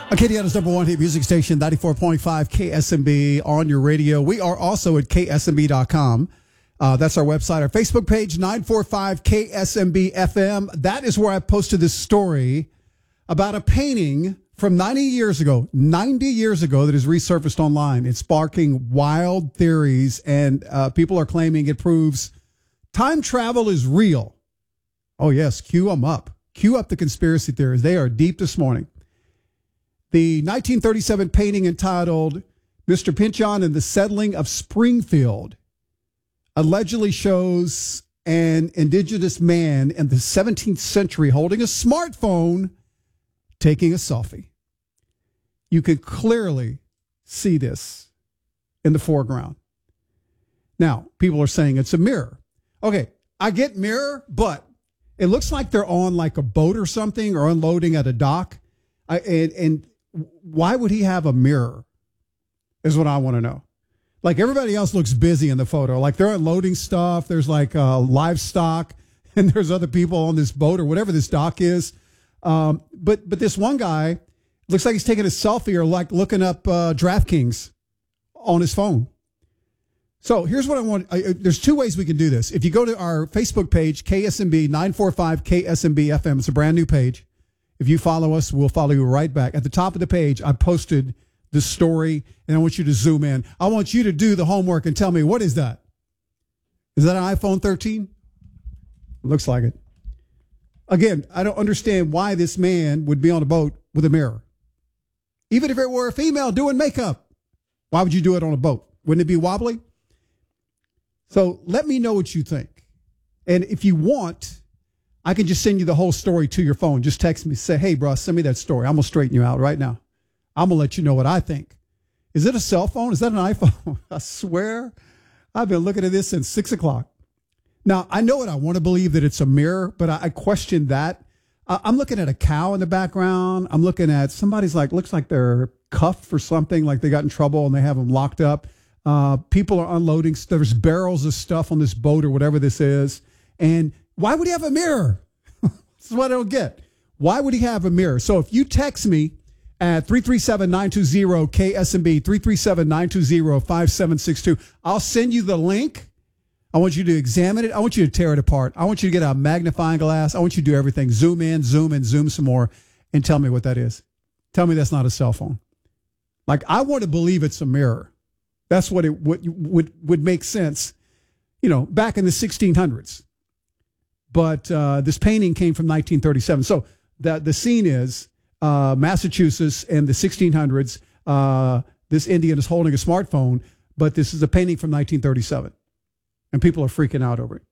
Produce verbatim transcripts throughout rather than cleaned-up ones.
Acadiana's number one hit music station, ninety-four point five K S M B on your radio. We are also at K S M B dot com. Uh, that's our website. Our Facebook page, nine four five K S M B F M. That is where I posted this story about a painting from ninety years ago, ninety years ago that has resurfaced online. It's sparking wild theories, and uh, people are claiming it proves time travel is real. Oh, yes, cue them up. Cue up the conspiracy theories. They are deep this morning. The nineteen thirty-seven painting entitled Mister Pynchon and the Settling of Springfield allegedly shows an indigenous man in the seventeenth century holding a smartphone taking a selfie. You can clearly see this in the foreground. Now, people are saying it's a mirror. Okay, I get mirror, but it looks like they're on like a boat or something or unloading at a dock. I, and, and why would he have a mirror is what I want to know. Like everybody else looks busy in the photo. Like they're unloading stuff. There's like uh, livestock and there's other people on this boat or whatever this dock is. Um, but but this one guy looks like he's taking a selfie or like looking up uh, DraftKings on his phone. So here's what I want. I, there's two ways we can do this. If you go to our Facebook page, K S M B nine four five K S M B F M, it's a brand new page. If you follow us, we'll follow you right back. At the top of the page, I posted the story, and I want you to zoom in. I want you to do the homework and tell me, what is that? Is that an iPhone thirteen? Looks like it. Again, I don't understand why this man would be on a boat with a mirror. Even if it were a female doing makeup, why would you do it on a boat? Wouldn't it be wobbly? So let me know what you think. And if you want, I can just send you the whole story to your phone. Just text me, say, hey, bro, send me that story. I'm going to straighten you out right now. I'm going to let you know what I think. Is it a cell phone? Is that an iPhone? I swear, I've been looking at this since six o'clock. Now, I know it. I want to believe that it's a mirror, but I, I question that. I, I'm looking at a cow in the background. I'm looking at somebody's like, looks like they're cuffed for something, like they got in trouble and they have them locked up. Uh, people are unloading. There's barrels of stuff on this boat or whatever this is. And why would he have a mirror? This is what I don't get. Why would he have a mirror? So if you text me at three three seven, nine two zero, K S M B, three three seven, nine two zero, five seven six two, I'll send you the link. I want you to examine it. I want you to tear it apart. I want you to get a magnifying glass. I want you to do everything. Zoom in, zoom in, zoom some more, and tell me what that is. Tell me that's not a cell phone. Like, I want to believe it's a mirror. That's what it would would would make sense, you know, back in the sixteen hundreds. But uh, this painting came from nineteen thirty-seven. So the, the scene is uh, Massachusetts in the sixteen hundreds. Uh, this Indian is holding a smartphone, but this is a painting from nineteen thirty-seven. And people are freaking out over it.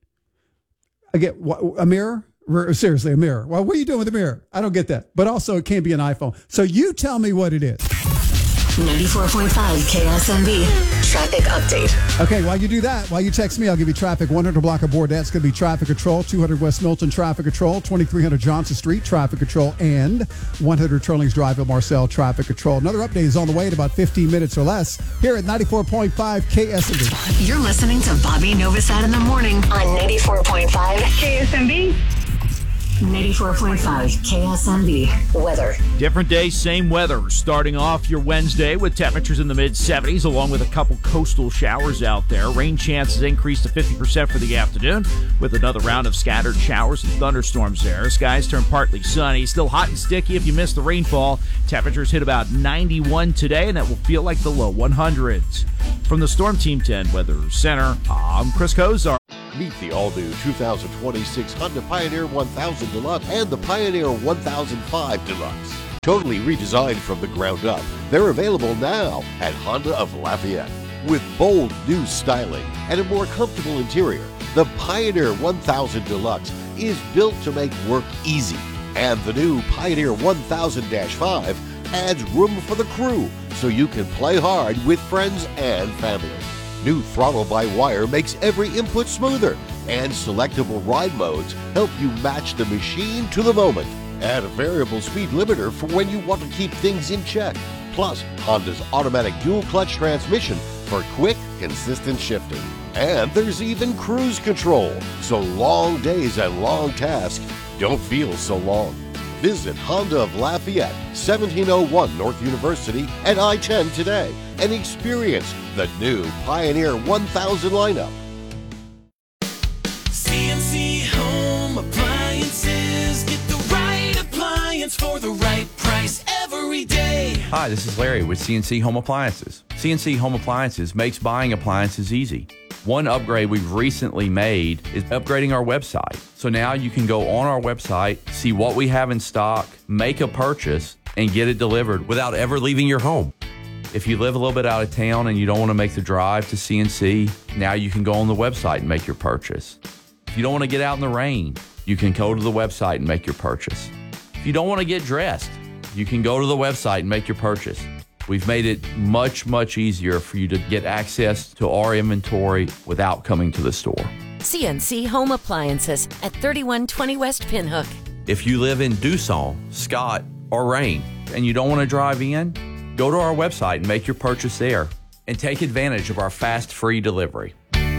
I get a mirror? Seriously, a mirror. Well, what are you doing with a mirror? I don't get that. But also, it can't be an iPhone. So you tell me what it is. ninety-four point five K S M B traffic update. Okay, while you do that, while you text me, I'll give you traffic. one hundred block of board, that's going to be traffic control. two hundred West Milton, traffic control. twenty-three hundred Johnson Street, traffic control. And one hundred Turlings Drive at Marcel, traffic control. Another update is on the way in about fifteen minutes or less here at ninety-four point five K S M B. You're listening to Bobby Novosad in the morning on ninety-four point five K S M B. ninety-four point five K S M B weather. Different day, same weather. Starting off your Wednesday with temperatures in the mid seventies, along with a couple coastal showers out there. Rain chances increase to fifty percent for the afternoon, with another round of scattered showers and thunderstorms there. Skies turn partly sunny. Still hot and sticky if you miss the rainfall. Temperatures hit about ninety-one today, and that will feel like the low hundreds. From the Storm Team ten Weather Center, I'm Chris Kozar. Meet the all-new two thousand twenty-six Honda Pioneer one thousand Deluxe and the Pioneer one thousand five Deluxe. Totally redesigned from the ground up, they're available now at Honda of Lafayette. With bold new styling and a more comfortable interior, the Pioneer one thousand Deluxe is built to make work easy. And the new Pioneer one thousand dash five adds room for the crew, so you can play hard with friends and family. New throttle-by-wire makes every input smoother, and selectable ride modes help you match the machine to the moment. Add a variable speed limiter for when you want to keep things in check. Plus, Honda's automatic dual-clutch transmission for quick, consistent shifting. And there's even cruise control, so long days and long tasks don't feel so long. Visit Honda of Lafayette, seventeen oh one North University and I ten today, and experience the new Pioneer one thousand lineup. C N C Home Appliances. Get the right appliance for the right price every day. Hi, this is Larry with C N C Home Appliances. C N C Home Appliances makes buying appliances easy. One upgrade we've recently made is upgrading our website. So now you can go on our website, see what we have in stock, make a purchase, and get it delivered without ever leaving your home. If you live a little bit out of town and you don't want to make the drive to C N C, now you can go on the website and make your purchase. If you don't want to get out in the rain, you can go to the website and make your purchase. If you don't want to get dressed, you can go to the website and make your purchase. We've made it much, much easier for you to get access to our inventory without coming to the store. C N C Home Appliances at thirty-one twenty West Pinhook. If you live in Dusson, Scott, or Rain, and you don't want to drive in, go to our website and make your purchase there, and take advantage of our fast, free delivery.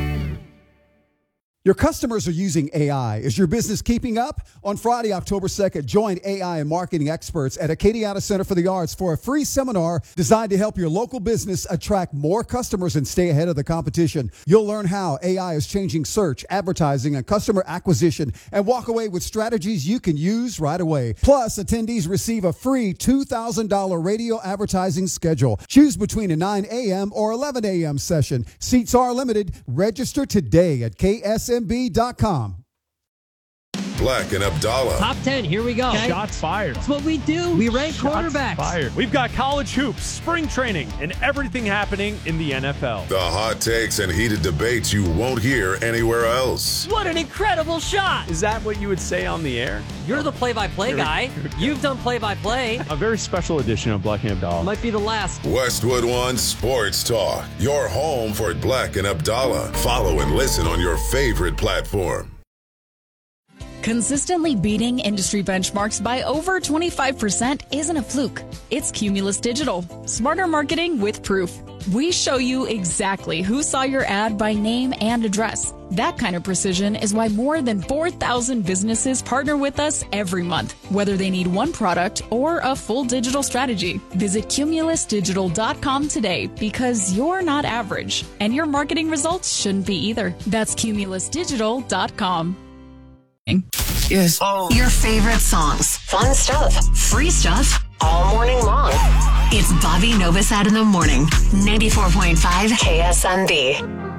Your customers are using A I. Is your business keeping up? On Friday, October second, join A I and marketing experts at Acadiana Center for the Arts for a free seminar designed to help your local business attract more customers and stay ahead of the competition. You'll learn how A I is changing search, advertising, and customer acquisition, and walk away with strategies you can use right away. Plus, attendees receive a free two thousand dollars radio advertising schedule. Choose between a nine a.m. or eleven a.m. session. Seats are limited. Register today at K S M B dot com. Black and Abdallah. Top ten, here we go. Okay. Shots fired. That's what we do. We rank Shots quarterbacks. Fired. We've got college hoops, spring training, and everything happening in the N F L. The hot takes and heated debates you won't hear anywhere else. What an incredible shot. Is that what you would say on the air? You're the play-by-play guy. You've done play-by-play. A very special edition of Black and Abdallah. Might be the last. Westwood One Sports Talk. Your home for Black and Abdallah. Follow and listen on your favorite platform. Consistently beating industry benchmarks by over twenty-five percent isn't a fluke. It's Cumulus Digital. Smarter marketing with proof. We show you exactly who saw your ad by name and address. That kind of precision is why more than four thousand businesses partner with us every month, whether they need one product or a full digital strategy. Visit Cumulus Digital dot com today because you're not average, and your marketing results shouldn't be either. That's Cumulus Digital dot com. Yes. Oh. Your favorite songs, fun stuff, free stuff, all morning long. It's Bobby Novosad in the morning. ninety-four point five K S M B.